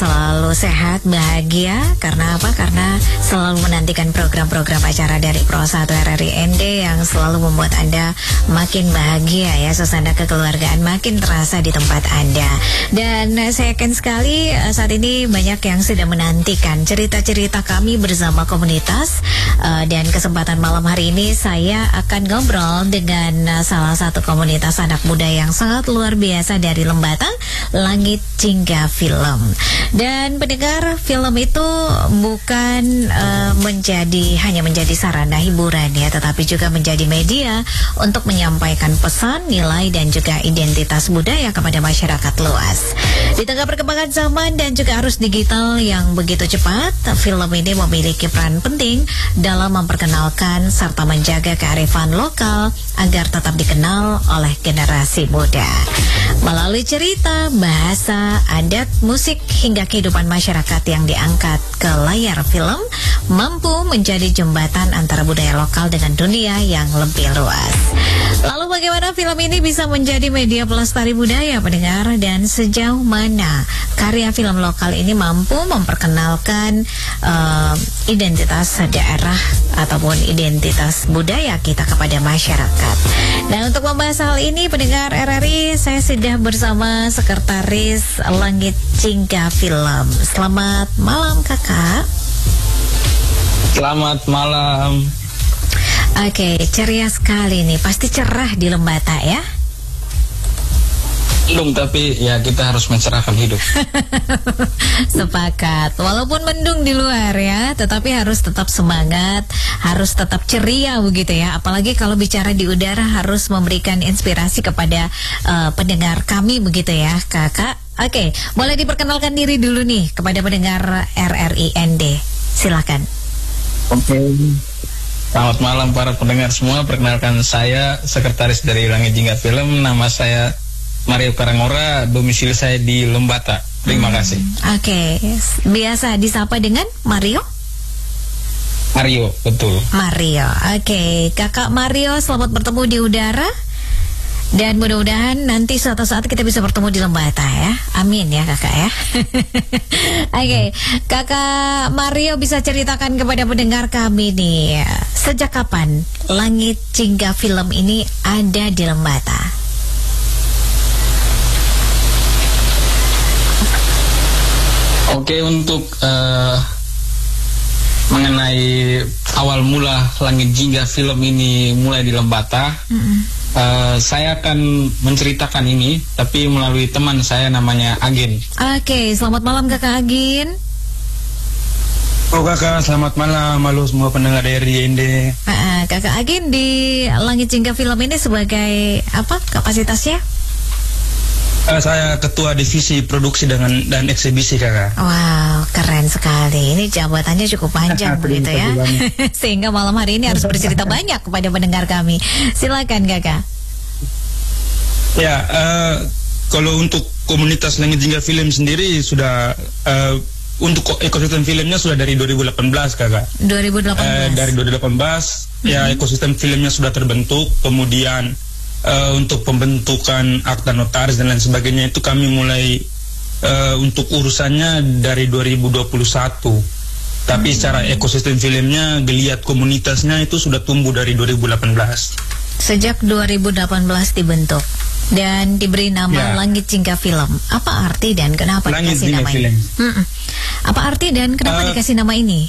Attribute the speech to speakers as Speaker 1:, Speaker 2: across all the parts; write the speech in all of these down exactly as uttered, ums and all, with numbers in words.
Speaker 1: selalu sehat, bahagia. Karena apa? Karena selalu menantikan program-program acara dari Pro satu R R I N D yang selalu membuat Anda makin bahagia ya. Suasana kekeluargaan makin terasa di tempat Anda. Dan saya yakin sekali saat ini banyak yang sudah menantikan cerita-cerita kami bersama komunitas. Dan kesempatan malam hari ini saya akan ngobrol dengan salah satu komunitas anak muda yang sangat luar biasa dari Lembata, Langit Jingga Film. Dan pendengar, film itu bukan uh, menjadi hanya menjadi sarana hiburan ya, tetapi juga menjadi media untuk menyampaikan pesan, nilai dan juga identitas budaya kepada masyarakat luas. Di tengah perkembangan zaman dan juga arus digital yang begitu cepat, film ini memiliki peran penting dalam memperkenalkan serta menjaga kearifan lokal agar tetap dikenal oleh generasi muda. Melalui cerita, bahasa, adat, musik hingga kehidupan masyarakat yang diangkat ke layar film mampu menjadi jembatan antara budaya lokal dengan dunia yang lebih luas. Lalu bagaimana film ini bisa menjadi media pelestari budaya, pendengar, dan sejauh mana karya film lokal ini mampu memperkenalkan uh, identitas daerah ataupun identitas budaya kita kepada masyarakat. Nah, untuk membahas hal ini, pendengar R R I, saya sudah bersama Sekretaris Langit Jingga Film. Selamat malam, Kakak.
Speaker 2: Selamat malam.
Speaker 1: Oke, ceria sekali nih. Pasti cerah di Lembata ya?
Speaker 2: Mendung, tapi ya kita harus mencerahkan hidup.
Speaker 1: Sepakat. Walaupun mendung di luar ya, tetapi harus tetap semangat, harus tetap ceria begitu ya. Apalagi kalau bicara di udara harus memberikan inspirasi kepada uh, pendengar kami begitu ya, Kakak. Oke, boleh diperkenalkan diri dulu nih kepada pendengar R R I N D. Silakan.
Speaker 2: Oke. Selamat malam para pendengar semua. Perkenalkan, saya Sekretaris dari Langit Jingga Film. Nama saya Mario Karangora, domisili saya di Lembata. Terima hmm, kasih.
Speaker 1: Oke, okay. Biasa disapa dengan Mario?
Speaker 2: Mario, betul.
Speaker 1: Mario, oke. Okay. Kakak Mario, selamat bertemu di udara. Dan mudah-mudahan nanti suatu saat kita bisa bertemu di Lembata ya. Amin ya kakak ya. Oke, okay. Kakak Mario bisa ceritakan kepada pendengar kami nih, sejak kapan Langit Jingga Film ini ada di Lembata?
Speaker 2: Oke, untuk uh, mengenai awal mula Langit Jingga Film ini mulai di Lembata, mm-hmm. uh, saya akan menceritakan ini, tapi melalui teman saya namanya Agin.
Speaker 1: Oke, selamat malam kakak Agin.
Speaker 3: Oh kakak, selamat malam, halo semua pendengar dari N D.
Speaker 1: Uh, kakak Agin di Langit Jingga Film ini sebagai apa kapasitasnya?
Speaker 3: Uh, saya ketua divisi produksi dengan dan eksibisi kakak.
Speaker 1: Wow, keren sekali. Ini jabatannya cukup panjang begitu ya. Sehingga malam hari ini harus bercerita banyak kepada pendengar kami. Silakan kakak.
Speaker 3: Ya, uh, kalau untuk komunitas Langit Jingga Film sendiri sudah uh, untuk ekosistem filmnya sudah dari dua ribu delapan belas kakak.
Speaker 1: dua ribu delapan belas.
Speaker 3: Uh, dari dua ribu delapan belas mm-hmm. ya ekosistem filmnya sudah terbentuk. Kemudian Uh, untuk pembentukan akta notaris dan lain sebagainya itu kami mulai uh, untuk urusannya dari dua ribu dua puluh satu. Tapi hmm. secara ekosistem filmnya, geliat komunitasnya itu sudah tumbuh dari dua ribu delapan belas.
Speaker 1: Sejak dua ribu delapan belas dibentuk dan diberi nama ya. Langit Jingga Film. Apa arti dan kenapa
Speaker 3: Langit
Speaker 1: dikasih
Speaker 3: Jingga
Speaker 1: nama
Speaker 3: Film.
Speaker 1: ini? Hmm. Apa arti dan kenapa uh, dikasih nama ini?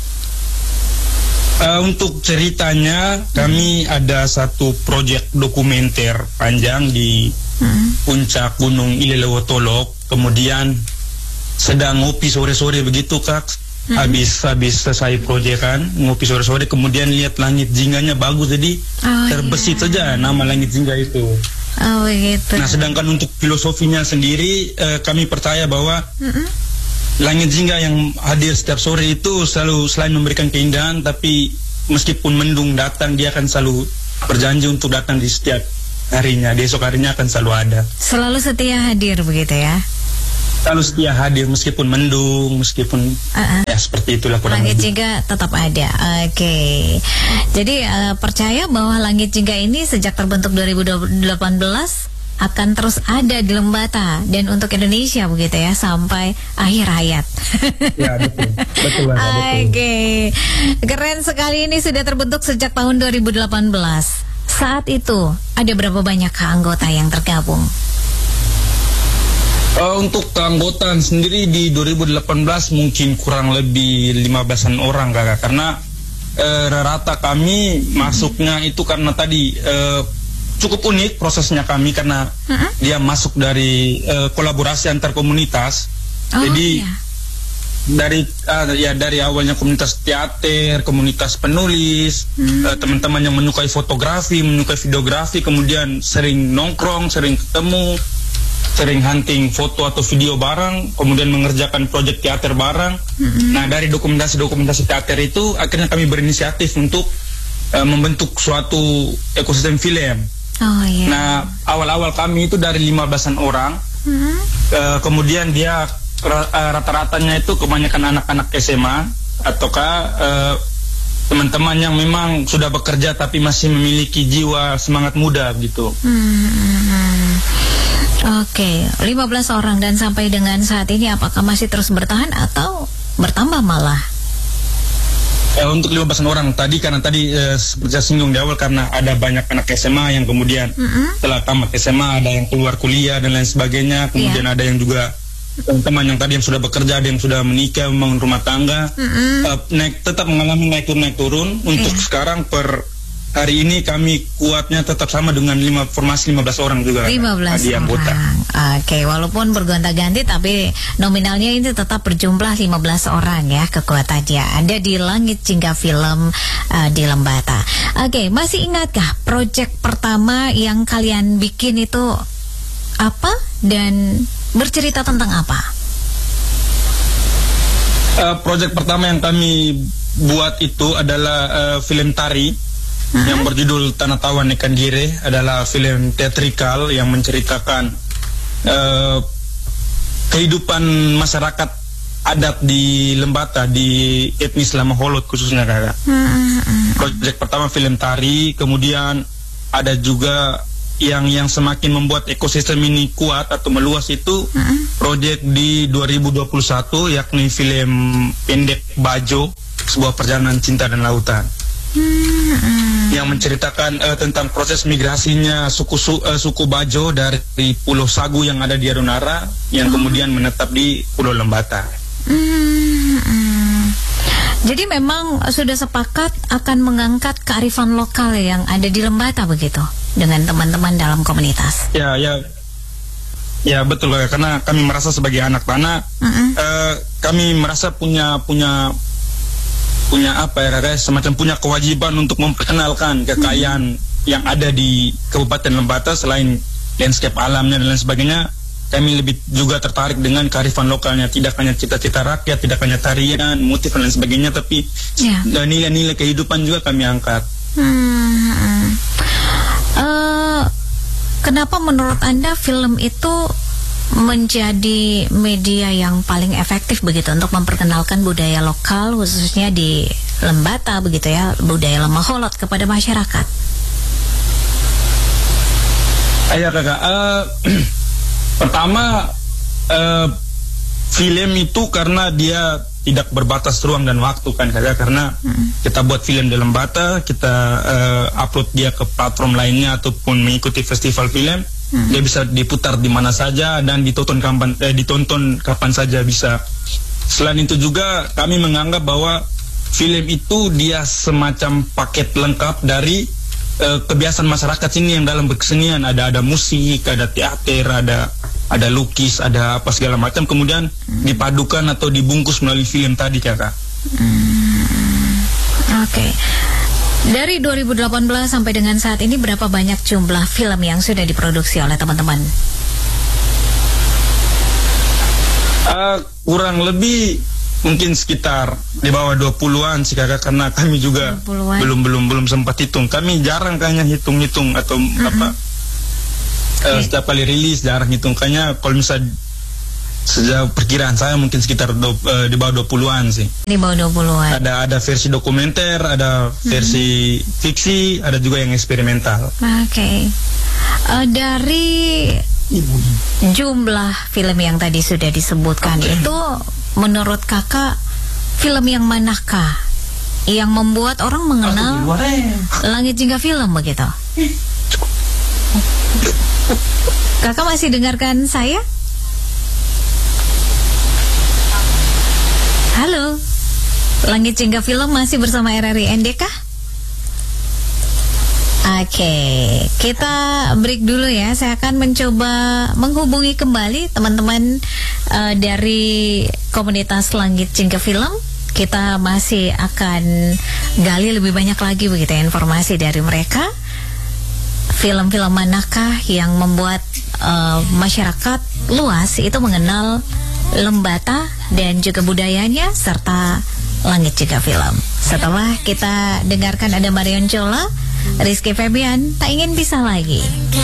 Speaker 3: Uh, untuk ceritanya, hmm. kami ada satu proyek dokumenter panjang di hmm. puncak Gunung Ilelewotolok. Kemudian sedang ngopi sore-sore begitu kak. Hmm. Habis habis selesai proyekan, ngopi sore-sore. Kemudian lihat langit jingganya bagus, jadi oh, terbesit yeah. saja nama Langit Jingga itu.
Speaker 1: Oh begitu.
Speaker 3: Nah, sedangkan untuk filosofinya sendiri, uh, kami percaya bahwa hmm. Langit Jingga yang hadir setiap sore itu selalu selain memberikan keindahan, tapi meskipun mendung datang, dia akan selalu berjanji untuk datang di setiap harinya. Di esok harinya akan selalu ada.
Speaker 1: Selalu setia hadir begitu ya?
Speaker 3: Selalu setia hadir meskipun mendung, meskipun uh-uh. ya seperti itulah kurang
Speaker 1: Langit
Speaker 3: lebih.
Speaker 1: Jingga tetap ada. Oke. Okay. Jadi uh, percaya bahwa Langit Jingga ini sejak terbentuk dua ribu delapan belas akan terus ada di Lembata dan untuk Indonesia begitu ya sampai akhir hayat.
Speaker 3: Ya betul, betul, betul.
Speaker 1: Oke, keren sekali, ini sudah terbentuk sejak tahun dua ribu delapan belas. Saat itu ada berapa banyak anggota yang tergabung?
Speaker 3: Uh, untuk keanggotaan sendiri di dua ribu delapan belas mungkin kurang lebih lima belasan orang kakak, karena uh, rata kami masuknya itu karena tadi uh, cukup unik prosesnya kami karena uh-huh. dia masuk dari uh, kolaborasi antar komunitas. Oh, jadi iya. dari uh, ya dari awalnya komunitas teater, komunitas penulis, hmm. uh, teman-teman yang menyukai fotografi, menyukai videografi, kemudian sering nongkrong, sering ketemu, sering hunting foto atau video bareng, kemudian mengerjakan proyek teater bareng. Hmm. Nah, dari dokumentasi-dokumentasi teater itu akhirnya kami berinisiatif untuk uh, membentuk suatu ekosistem film.
Speaker 1: Oh, yeah.
Speaker 3: Nah, awal-awal kami itu dari lima belasan orang, hmm. uh, kemudian dia rata-ratanya itu kebanyakan anak-anak S M A ataukah uh, teman-teman yang memang sudah bekerja tapi masih memiliki jiwa semangat muda gitu.
Speaker 1: Hmm. Oke, okay. lima belas orang, dan sampai dengan saat ini apakah masih terus bertahan atau bertambah malah?
Speaker 3: Eh, untuk lima belas orang tadi, karena tadi eh, seperti saya singgung di awal, karena ada banyak anak S M A yang kemudian mm-hmm. setelah tamat S M A ada yang keluar kuliah dan lain sebagainya, kemudian yeah. ada yang juga teman-teman yang tadi yang sudah bekerja, ada yang sudah menikah, membangun rumah tangga, mm-hmm. uh, naik tetap mengalami naik turun naik turun. Untuk yeah. sekarang per hari ini kami kuatnya tetap sama dengan lima formasi lima belas orang juga.
Speaker 1: lima belas orang. Oke, okay, walaupun bergonta-ganti tapi nominalnya ini tetap berjumlah lima belas orang ya kekuatannya. Ada di Langit Jingga Film uh, di Lembata. Oke, okay, masih ingatkah proyek pertama yang kalian bikin itu apa dan bercerita tentang apa?
Speaker 3: Uh, proyek pertama yang kami buat itu adalah uh, film tari uh-huh. yang berjudul Tanah Tawan Ikan Gire. Adalah film teatrikal yang menceritakan uh, kehidupan masyarakat adat di Lembata, di etnis Lamaholot khususnya kakak. Uh-huh. Proyek pertama film tari, kemudian ada juga yang yang semakin membuat ekosistem ini kuat atau meluas itu uh-huh. proyek di dua ribu dua puluh satu, yakni film pendek Bajo, sebuah perjalanan cinta dan lautan, uh-huh. yang menceritakan uh, tentang proses migrasinya suku su, uh, suku Bajo dari Pulau Sagu yang ada di Adonara yang uh-huh. kemudian menetap di Pulau Lembata.
Speaker 1: Uh-huh. Jadi memang sudah sepakat akan mengangkat kearifan lokal yang ada di Lembata begitu dengan teman-teman dalam komunitas.
Speaker 3: Ya, ya, ya betul, karena kami merasa sebagai anak tanah, uh-uh. uh, kami merasa punya punya punya apa ya, kakak, semacam punya kewajiban untuk memperkenalkan kekayaan uh-huh. yang ada di Kabupaten Lembata selain landscape alamnya dan lain sebagainya. Kami lebih juga tertarik dengan kearifan lokalnya, tidak hanya cita-cita rakyat, tidak hanya tarian, motif dan lain sebagainya, tapi yeah. nilai-nilai kehidupan juga kami angkat.
Speaker 1: Hmm. Uh, kenapa menurut Anda film itu menjadi media yang paling efektif begitu untuk memperkenalkan budaya lokal khususnya di Lembata begitu ya, budaya Lamaholot kepada masyarakat?
Speaker 3: Ayah kakak, uh, pertama uh, film itu karena dia tidak berbatas ruang dan waktu kan kakak, karena hmm. kita buat film di Lembata, kita uh, upload dia ke platform lainnya ataupun mengikuti festival film, hmm. dia bisa diputar di mana saja dan ditonton kapan eh, ditonton kapan saja bisa. Selain itu juga kami menganggap bahwa film itu dia semacam paket lengkap dari uh, kebiasaan masyarakat sini yang dalam berkesenian, ada ada musik, ada teater, ada ada lukis, ada apa segala macam, kemudian hmm. dipadukan atau dibungkus melalui film tadi kakak.
Speaker 1: Hmm. Oke. Okay. Dari dua ribu delapan belas sampai dengan saat ini berapa banyak jumlah film yang sudah diproduksi oleh teman-teman?
Speaker 3: Uh, kurang lebih mungkin sekitar di bawah dua puluhan sih kakak, karena kami juga belum belum belum sempat hitung. Kami jarang kayaknya hitung-hitung atau mm-hmm. apa. Uh, setiap kali rilis jarang hitungkannya. Kalau misal Sejauh perkiraan saya mungkin sekitar do, uh, di bawah dua puluhan sih.
Speaker 1: Di bawah dua puluhan.
Speaker 3: Ada ada versi dokumenter, ada versi hmm. fiksi, ada juga yang eksperimental.
Speaker 1: Oke. Okay. Uh, dari jumlah film yang tadi sudah disebutkan itu, menurut kakak film yang manakah yang membuat orang mengenal Langit Jingga Film begitu? Kakak masih dengarkan saya? Halo, Langit Jingga Film masih bersama R R I N D kah? Oke, okay, kita break dulu ya. Saya akan mencoba menghubungi kembali teman-teman uh, dari komunitas Langit Jingga Film. Kita masih akan gali lebih banyak lagi begitu ya, informasi dari mereka. Film-film manakah yang membuat uh, masyarakat luas itu mengenal Lembata dan juga budayanya serta Langit Jingga Film. Setelah kita dengarkan ada Marion Jola, Rizky Febian, Tak Ingin Bisa Lagi.